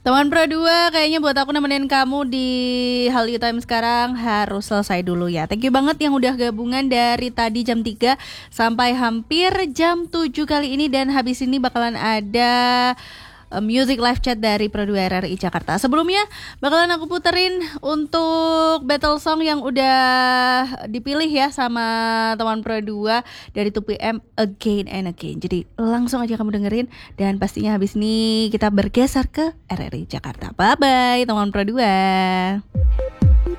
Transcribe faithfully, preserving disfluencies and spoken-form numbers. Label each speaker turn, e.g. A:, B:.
A: Teman Pro dua, kayaknya buat aku nemenin kamu di Hallyu Time sekarang harus selesai dulu ya. Thank you banget yang udah gabungan dari tadi jam tiga sampai hampir jam tujuh kali ini. Dan habis ini bakalan ada uh, music live chat dari Pro dua R R I Jakarta. Sebelumnya bakalan aku puterin untuk battle song yang udah dipilih ya sama teman Pro dua dari two P M Again and Again. Jadi langsung aja kamu dengerin. Dan pastinya habis ini kita bergeser ke R R I Jakarta. Bye bye teman Pro dua.